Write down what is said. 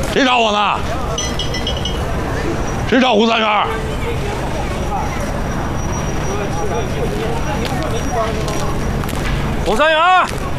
谁找我呢？谁找胡三元？ 胡三元。